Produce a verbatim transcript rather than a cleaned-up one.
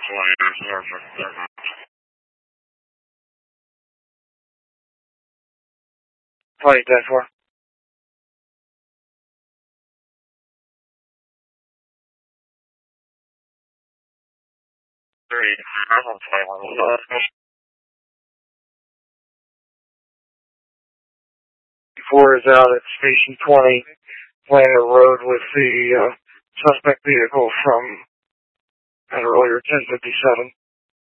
Flight ten four. Three. Four is out at Station twenty, Planter Road with the uh, suspect vehicle from an earlier ten fifty-seven.